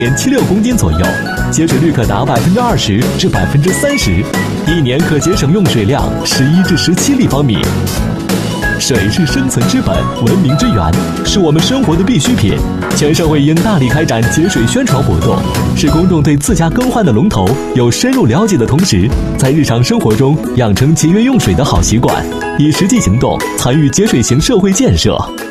0.76公斤左右，节水率可达20%至30%，一年可节省用水量11至17立方米。水是生存之本，文明之源，是我们生活的必需品。全社会应大力开展节水宣传活动，使公众对自家更换的龙头有深入了解的同时，在日常生活中养成节约用水的好习惯，以实际行动参与节水型社会建设。